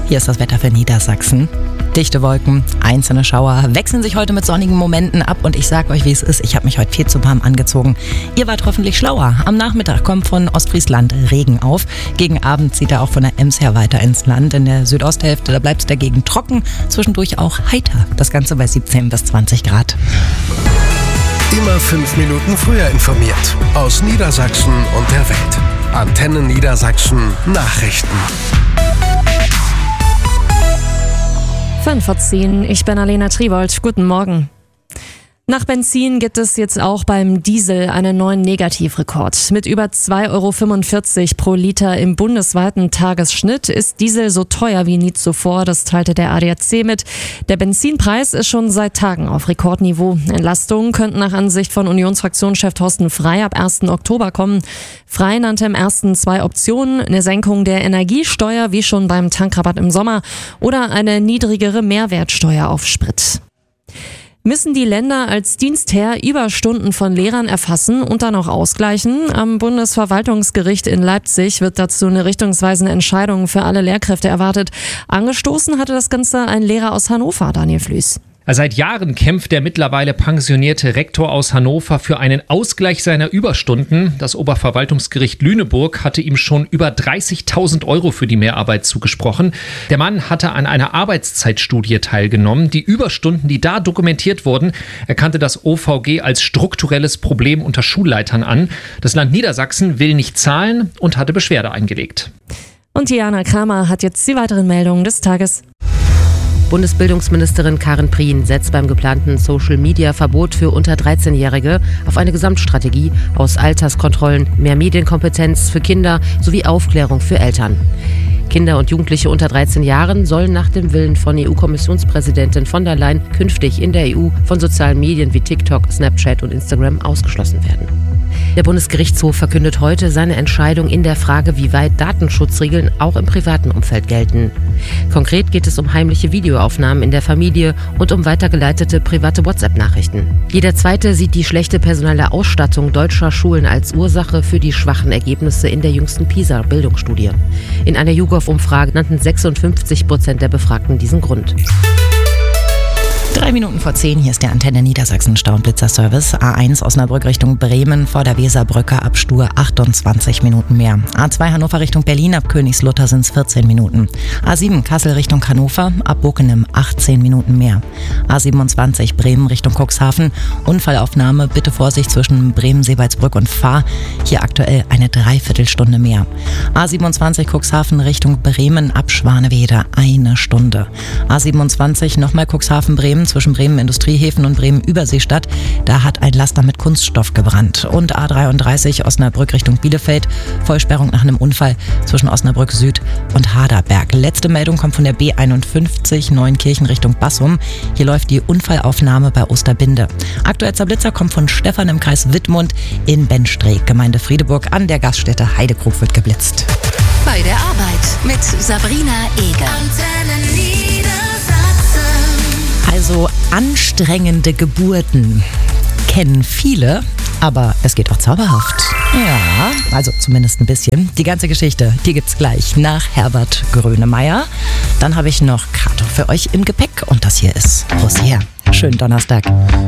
Hier ist das Wetter für Niedersachsen. Dichte Wolken, einzelne Schauer wechseln sich heute mit sonnigen Momenten ab und ich sag euch, wie es ist. Ich habe mich heute viel zu warm angezogen. Ihr wart hoffentlich schlauer. Am Nachmittag kommt von Ostfriesland Regen auf. Gegen Abend zieht er auch von der Ems her weiter ins Land. In der Südosthälfte, da bleibt es dagegen trocken, zwischendurch auch heiter. Das Ganze bei 17 bis 20 Grad. Immer 5 Minuten früher informiert. Aus Niedersachsen und der Welt. Antenne Niedersachsen Nachrichten. 5:10, ich bin Alena Triwold. Guten Morgen. Nach Benzin gibt es jetzt auch beim Diesel einen neuen Negativrekord. Mit über 2,45 € pro Liter im bundesweiten Tagesschnitt ist Diesel so teuer wie nie zuvor, das teilte der ADAC mit. Der Benzinpreis ist schon seit Tagen auf Rekordniveau. Entlastungen könnten nach Ansicht von Unionsfraktionschef Thorsten Frey ab 1. Oktober kommen. Frey nannte im ersten 2 Optionen: eine Senkung der Energiesteuer wie schon beim Tankrabatt im Sommer oder eine niedrigere Mehrwertsteuer auf Sprit. Müssen die Länder als Dienstherr Überstunden von Lehrern erfassen und dann auch ausgleichen? Am Bundesverwaltungsgericht in Leipzig wird dazu eine richtungsweisende Entscheidung für alle Lehrkräfte erwartet. Angestoßen hatte das Ganze ein Lehrer aus Hannover, Daniel Flüß. Seit Jahren kämpft der mittlerweile pensionierte Rektor aus Hannover für einen Ausgleich seiner Überstunden. Das Oberverwaltungsgericht Lüneburg hatte ihm schon über 30.000 € für die Mehrarbeit zugesprochen. Der Mann hatte an einer Arbeitszeitstudie teilgenommen. Die Überstunden, die da dokumentiert wurden, erkannte das OVG als strukturelles Problem unter Schulleitern an. Das Land Niedersachsen will nicht zahlen und hatte Beschwerde eingelegt. Und Diana Kramer hat jetzt die weiteren Meldungen des Tages. Bundesbildungsministerin Karin Prien setzt beim geplanten Social-Media-Verbot für unter 13-Jährige auf eine Gesamtstrategie aus Alterskontrollen, mehr Medienkompetenz für Kinder sowie Aufklärung für Eltern. Kinder und Jugendliche unter 13 Jahren sollen nach dem Willen von EU-Kommissionspräsidentin von der Leyen künftig in der EU von sozialen Medien wie TikTok, Snapchat und Instagram ausgeschlossen werden. Der Bundesgerichtshof verkündet heute seine Entscheidung in der Frage, wie weit Datenschutzregeln auch im privaten Umfeld gelten. Konkret geht es um heimliche Videoaufnahmen in der Familie und um weitergeleitete private WhatsApp-Nachrichten. Jeder Zweite sieht die schlechte personelle Ausstattung deutscher Schulen als Ursache für die schwachen Ergebnisse in der jüngsten PISA-Bildungsstudie. In einer YouGov-Umfrage nannten 56% der Befragten diesen Grund. 3 Minuten vor 10, hier ist der Antenne Niedersachsen Stau- und Blitzerservice. A1 Osnabrück Richtung Bremen vor der Weserbrücke ab Stur 28 Minuten mehr. A2 Hannover Richtung Berlin ab Königslutter sind es 14 Minuten. A7 Kassel Richtung Hannover ab Bockenem 18 Minuten mehr. A27 Bremen Richtung Cuxhaven. Unfallaufnahme, bitte Vorsicht zwischen Bremen-Seebaldsbrück und Fahr. Hier aktuell eine Dreiviertelstunde mehr. A27 Cuxhaven Richtung Bremen ab Schwanewede 1 Stunde. A27 nochmal Cuxhaven-Bremen zwischen Bremen Industriehäfen und Bremen Überseestadt. Da hat ein Laster mit Kunststoff gebrannt. Und A33 Osnabrück Richtung Bielefeld. Vollsperrung nach einem Unfall zwischen Osnabrück Süd und Haderberg. Letzte Meldung kommt von der B51 Neuenkirchen Richtung Bassum. Hier läuft die Unfallaufnahme bei Osterbinde. Aktueller Blitzer kommt von Stefan im Kreis Wittmund in Benstreek. Gemeinde Friedeburg an der Gaststätte Heidekrug wird geblitzt. Bei der Arbeit mit Sabrina Eger. Also anstrengende Geburten kennen viele, aber es geht auch zauberhaft. Ja, also zumindest ein bisschen. Die ganze Geschichte, die gibt's gleich nach Herbert Grönemeyer. Dann habe ich noch Kato für euch im Gepäck und das hier ist Rosier. Schönen Donnerstag.